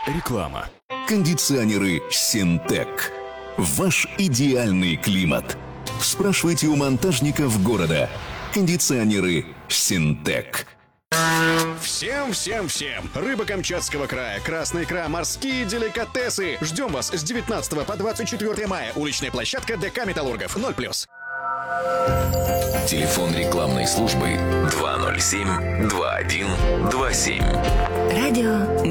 Реклама. Кондиционеры «Синтек». Ваш идеальный климат. Спрашивайте у монтажников города. Кондиционеры «Синтек». Всем! Рыба Камчатского края, красная икра, морские деликатесы. Ждем вас с 19 по 24 мая. Уличная площадка ДК «Металлургов». 0+. Телефон рекламной службы 207-2127. Радио